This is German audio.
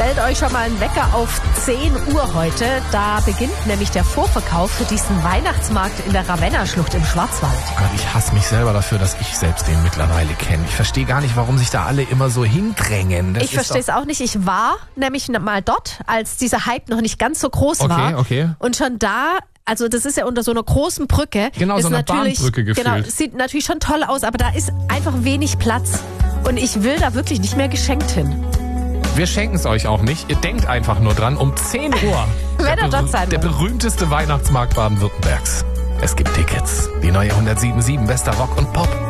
stellt euch schon mal einen Wecker auf 10 Uhr heute. Da beginnt nämlich der Vorverkauf für diesen Weihnachtsmarkt in der Ravenna-Schlucht im Schwarzwald. Oh Gott, ich hasse mich selber dafür, dass ich selbst den mittlerweile kenne. Ich verstehe gar nicht, warum sich da alle immer so hindrängen. Ich verstehe es auch nicht. Ich war nämlich mal dort, als dieser Hype noch nicht ganz so groß war. Okay. Und schon da... Also das ist ja unter so einer großen Brücke. Genau, ist so eine Bahnbrücke gefühlt. Genau, sieht natürlich schon toll aus, aber da ist einfach wenig Platz. Und ich will da wirklich nicht mehr geschenkt hin. Wir schenken es euch auch nicht. Ihr denkt einfach nur dran, um 10 Uhr. Wenn er dort sein Der will. berühmteste Weihnachtsmarkt Baden-Württembergs. Es gibt Tickets. Die neue 107.7 Bester Rock und Pop.